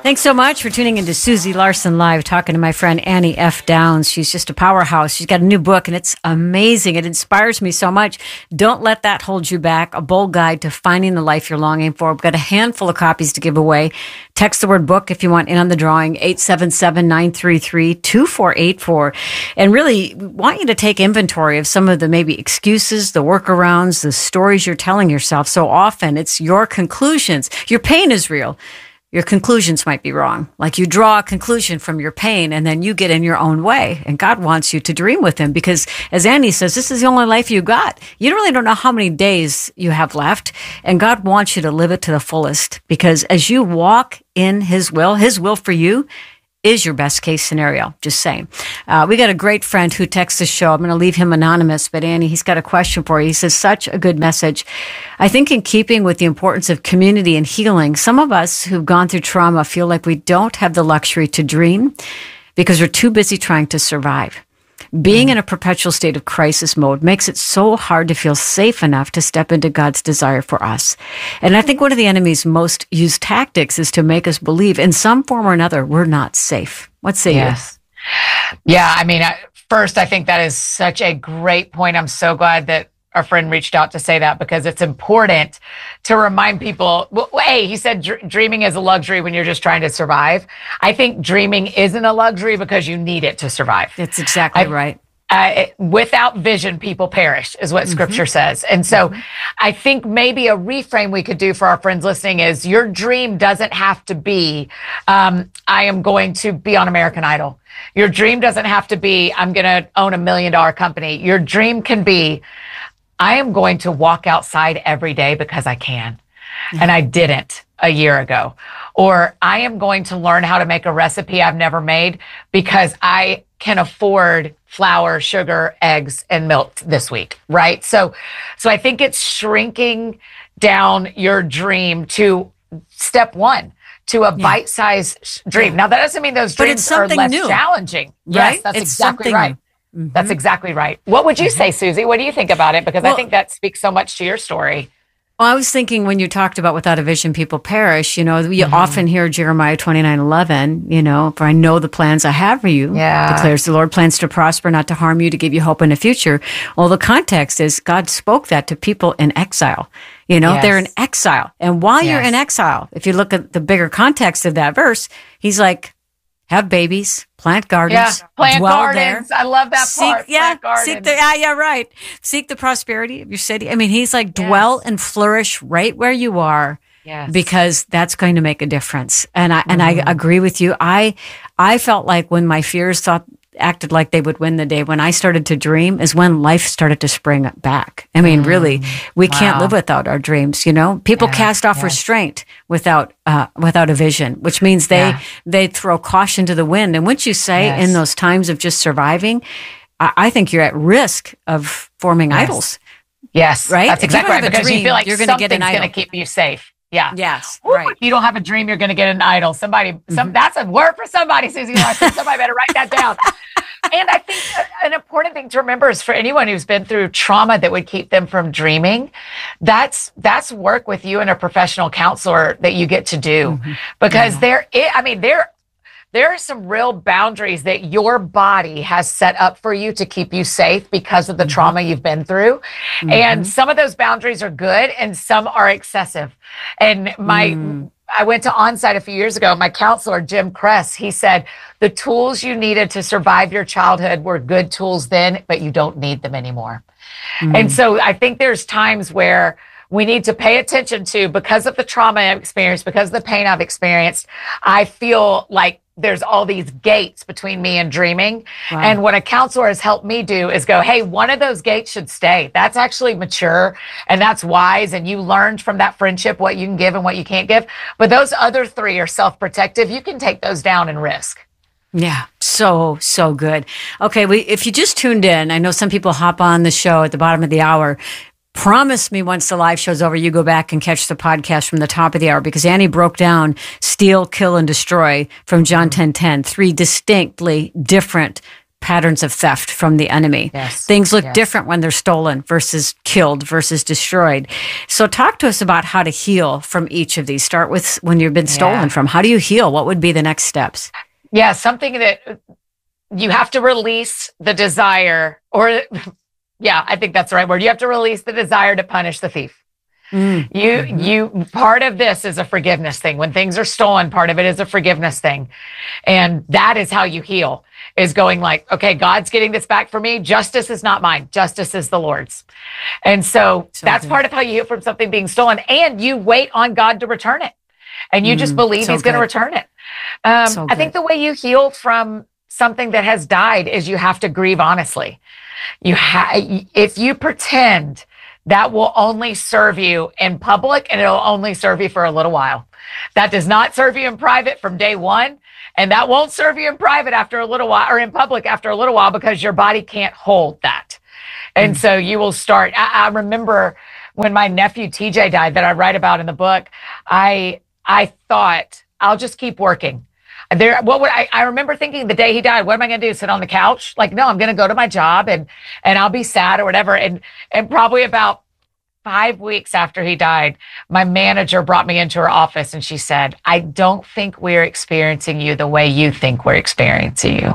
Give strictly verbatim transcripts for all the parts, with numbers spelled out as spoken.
Thanks so much for tuning into Susie Larson Live, talking to my friend Annie F. Downs. She's just a powerhouse. She's got a new book, and it's amazing. It inspires me so much. Don't let that hold you back. A bold guide to finding the life you're longing for. We've got a handful of copies to give away. Text the word book if you want in on the drawing, eight seven seven, nine three three, two four eight four. And really, we want you to take inventory of some of the maybe excuses, the workarounds, the stories you're telling yourself. So often, it's your conclusions. Your pain is real. Your conclusions might be wrong. Like you draw a conclusion from your pain and then you get in your own way. And God wants you to dream with him because, as Andy says, this is the only life you got. You really don't know how many days you have left. And God wants you to live it to the fullest because as you walk in his will, his will for you is your best case scenario. Just saying. Uh, we got a great friend who texts the show. I'm going to leave him anonymous, but Annie, he's got a question for you. He says, such a good message. I think in keeping with the importance of community and healing, some of us who've gone through trauma feel like we don't have the luxury to dream because we're too busy trying to survive. Being in a perpetual state of crisis mode makes it so hard to feel safe enough to step into God's desire for us. And I think one of the enemy's most used tactics is to make us believe in some form or another we're not safe. What say yes. you? Yeah, I mean, I, first, I think that is such a great point. I'm so glad that our friend reached out to say that because it's important to remind people, well, hey, he said dr- dreaming is a luxury when you're just trying to survive. I think dreaming isn't a luxury because you need it to survive. That's exactly I, right. Uh, without vision, people perish is what mm-hmm. scripture says. And so mm-hmm. I think maybe a reframe we could do for our friends listening is your dream doesn't have to be, um, I am going to be on American Idol. Your dream doesn't have to be, I'm going to own a million dollar company. Your dream can be, I am going to walk outside every day because I can. Mm-hmm. And I didn't a year ago. Or I am going to learn how to make a recipe I've never made because I can afford flour, sugar, eggs, and milk this week, right? So, so I think it's shrinking down your dream to step one, to a yeah. bite-sized dream. Now, that doesn't mean those dreams are less new. challenging. Right? Yes, that's it's exactly right. Mm-hmm. That's exactly right. What would you say, Susie? What do you think about it? Because well, I think that speaks so much to your story. Well, I was thinking when you talked about without a vision, people perish, you know, you mm-hmm. often hear Jeremiah twenty-nine eleven, you know, for I know the plans I have for you, yeah. declares the Lord, plans to prosper, not to harm you, to give you hope in the future. Well, the context is God spoke that to people in exile. You know, yes. they're in exile. And while yes. you're in exile, if you look at the bigger context of that verse, he's like, have babies, plant gardens, yeah, plant dwell gardens. there. I love that seek, part. Yeah, plant seek the, yeah, yeah, right. Seek the prosperity of your city. I mean, he's like, dwell yes. and flourish right where you are, yes. because that's going to make a difference. And I mm-hmm. and I agree with you. I I felt like when my fears thought acted like they would win the day, when I started to dream, is when life started to spring back. I mean, mm. really, we wow. can't live without our dreams. You know, people yeah, cast off yeah. restraint without uh, without a vision, which means they yeah. they throw caution to the wind. And wouldn't you say, yes. in those times of just surviving, I, I think you're at risk of forming yes. idols. Yes, right. That's if exactly right. Because dream, you feel like you're something's get an going to keep you safe. Yeah. Yes. Ooh, right. If you don't have a dream, you're going to get an idol. Somebody, some Mm-hmm. that's a word for somebody, Susie Larson. Somebody better write that down. And I think an important thing to remember is for anyone who's been through trauma that would keep them from dreaming, that's that's work with you and a professional counselor that you get to do. Mm-hmm. Because yeah. there, is, I mean, there, there are some real boundaries that your body has set up for you to keep you safe because of the mm-hmm. trauma you've been through. Mm-hmm. And some of those boundaries are good and some are excessive. And my... Mm. I went to Onsite a few years ago. My counselor, Jim Kress, he said, the tools you needed to survive your childhood were good tools then, but you don't need them anymore. Mm. And so I think there's times where we need to pay attention to, because of the trauma I've experienced, because of the pain I've experienced, I feel like there's all these gates between me and dreaming. Wow. And what a counselor has helped me do is go, hey, one of those gates should stay. That's actually mature and that's wise. And you learned from that friendship what you can give and what you can't give. But those other three are self-protective. You can take those down and risk. Yeah. So, so good. Okay. We, if you just tuned in, I know some people hop on the show at the bottom of the hour. Promise me once the live show's over, you go back and catch the podcast from the top of the hour, because Annie broke down steal, kill, and destroy from John ten ten, three distinctly different patterns of theft from the enemy. Yes. Things look Yes. different when they're stolen versus killed versus destroyed. So talk to us about how to heal from each of these. Start with when you've been stolen Yeah. from. How do you heal? What would be the next steps? Yeah, something that you have to release the desire, or yeah, I think that's the right word. You have to release the desire to punish the thief. Mm. You, Mhm. you, part of this is a forgiveness thing. When things are stolen, part of it is a forgiveness thing. And that is how you heal, is going like, okay, God's getting this back for me. Justice is not mine. Justice is the Lord's. And so, So that's good. part of how you heal from something being stolen, and you wait on God to return it. And you just Mm, believe so he's going to good. return it. Um, So I think good. the way you heal from something that has died is you have to grieve honestly. You ha- if you pretend, that will only serve you in public, and it'll only serve you for a little while. That does not serve you in private from day one. And that won't serve you in private after a little while, or in public after a little while, because your body can't hold that. And mm. so you will start. I, I remember when my nephew T J died, that I write about in the book, I, I thought, I'll just keep working. There, what would I, I remember thinking the day he died, what am I going to do? Sit on the couch? Like, no, I'm going to go to my job, and, and I'll be sad or whatever. And, and probably about five weeks after he died, my manager brought me into her office, and she said, I don't think we're experiencing you the way you think we're experiencing you.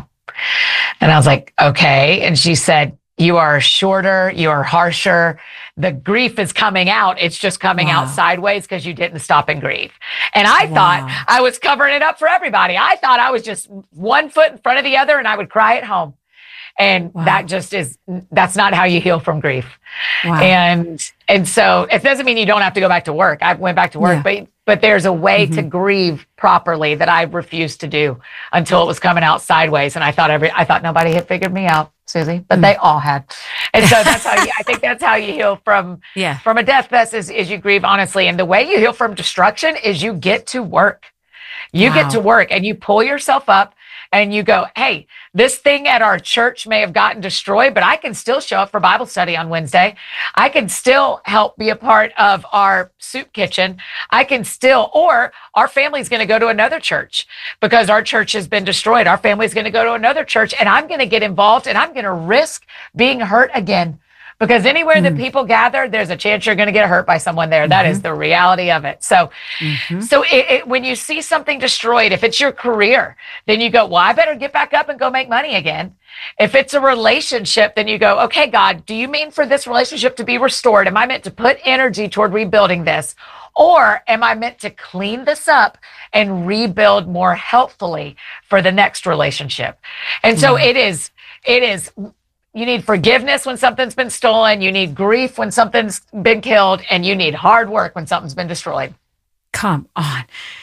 And I was like, okay. And she said, you are shorter, you are harsher. The grief is coming out. It's just coming Wow. out sideways because you didn't stop and grieve. And I Wow. thought I was covering it up for everybody. I thought I was just one foot in front of the other, and I would cry at home. And Wow. that just is, that's not how you heal from grief. Wow. And, and so it doesn't mean you don't have to go back to work. I went back to work, Yeah. but, but there's a way Mm-hmm. to grieve properly that I refused to do until it was coming out sideways. And I thought every, I thought nobody had figured me out, Susie, but Mm. they all had. And so that's how you, I think that's how you heal from, Yeah. from a death best is, is you grieve honestly. And the way you heal from destruction is you get to work. You Wow. get to work, and you pull yourself up, and you go, hey, this thing at our church may have gotten destroyed, but I can still show up for Bible study on Wednesday. I can still help be a part of our soup kitchen. I can still, or our family's going to go to another church because our church has been destroyed. Our family's going to go to another church, and I'm going to get involved, and I'm going to risk being hurt again. Because anywhere mm. that people gather, there's a chance you're going to get hurt by someone there. Mm-hmm. That is the reality of it. So, mm-hmm. so it, it, when you see something destroyed, if it's your career, then you go, well, I better get back up and go make money again. If it's a relationship, then you go, okay, God, do you mean for this relationship to be restored? Am I meant to put energy toward rebuilding this? Or am I meant to clean this up and rebuild more helpfully for the next relationship? And so mm-hmm. it is, it is, you need forgiveness when something's been stolen. You need grief when something's been killed, and you need hard work when something's been destroyed. Come on.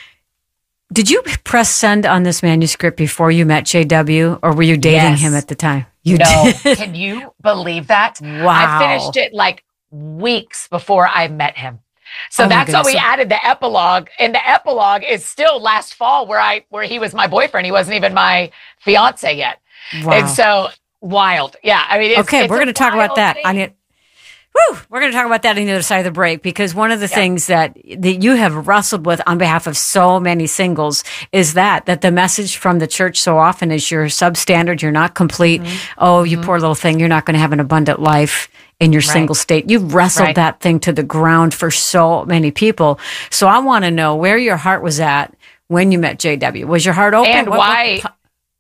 Did you press send on this manuscript before you met J W, or were you dating yes. him at the time? You no. did. Can you believe that? Wow. I finished it like weeks before I met him. So oh that's why we so- added the epilogue, and the epilogue is still last fall, where I where he was my boyfriend. He wasn't even my fiance yet. Wow. And so wild. Yeah. I mean, it's, okay, it's we're going to talk about that. Thing. I mean, woo, we're going to talk about that on the other side of the break, because one of the yeah. things that, that you have wrestled with on behalf of so many singles is that, that the message from the church so often is you're substandard, you're not complete. Mm-hmm. Oh, you mm-hmm. poor little thing, you're not going to have an abundant life in your right. single state. You've wrestled right. that thing to the ground for so many people. So I want to know where your heart was at when you met J W. Was your heart open? And what, why? What,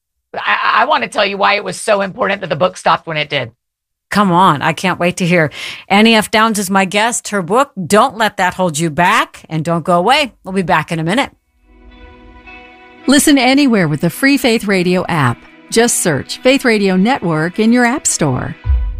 I, I want to tell you why it was so important that the book stopped when it did. Come on. I can't wait to hear. Annie F. Downs is my guest. Her book, Don't Let That Hold You Back. And don't go away. We'll be back in a minute. Listen anywhere with the free Faith Radio app. Just search Faith Radio Network in your app store.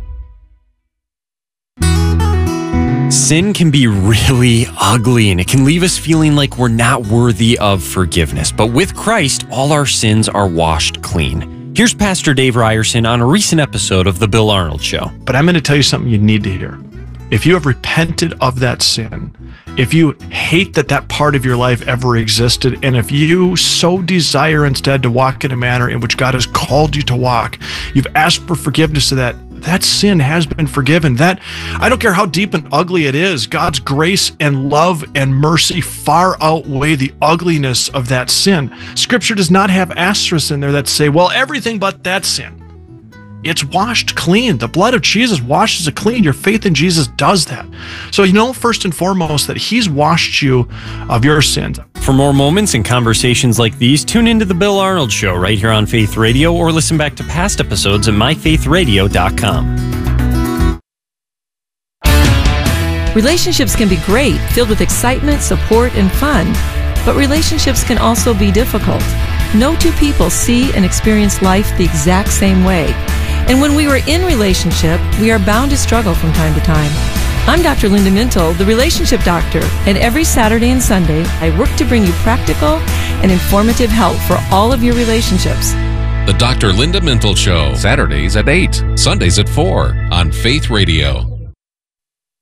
Sin can be really ugly, and it can leave us feeling like we're not worthy of forgiveness. But with Christ, all our sins are washed clean. Here's Pastor Dave Ryerson on a recent episode of The Bill Arnold Show. But I'm going to tell you something you need to hear. If you have repented of that sin, if you hate that that part of your life ever existed, and if you so desire instead to walk in a manner in which God has called you to walk, you've asked for forgiveness of that, that sin has been forgiven. That, I don't care how deep and ugly it is, God's grace and love and mercy far outweigh the ugliness of that sin. Scripture does not have asterisks in there that say, well, everything but that sin. it's washed clean. The blood of Jesus washes it clean. Your faith in Jesus does that. So you know, first and foremost, that he's washed you of your sins. For more moments and conversations like these, tune into The Bill Arnold Show right here on Faith Radio, or listen back to past episodes at my faith radio dot com. Relationships can be great, filled with excitement, support, and fun. But relationships can also be difficult. No two people see and experience life the exact same way. And when we are in relationship, we are bound to struggle from time to time. I'm Doctor Linda Mintle, the Relationship Doctor, and every Saturday and Sunday, I work to bring you practical and informative help for all of your relationships. The Doctor Linda Mintle Show, Saturdays at eight, Sundays at four on Faith Radio.